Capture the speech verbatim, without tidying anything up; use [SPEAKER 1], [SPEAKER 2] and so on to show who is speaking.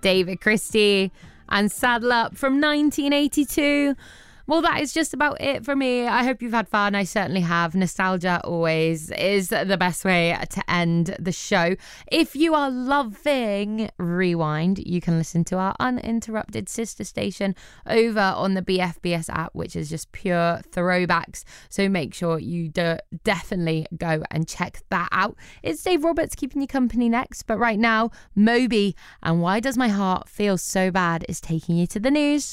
[SPEAKER 1] David Christie and Saddle Up from nineteen eighty-two. Well, that is just about it for me. I hope you've had fun. I certainly have. Nostalgia always is the best way to end the show. If you are loving Rewind, you can listen to our uninterrupted sister station over on the B F B S app, which is just pure throwbacks. So make sure you do definitely go and check that out. It's Dave Roberts keeping you company next. But right now, Moby and Why Does My Heart Feel So Bad is taking you to the news.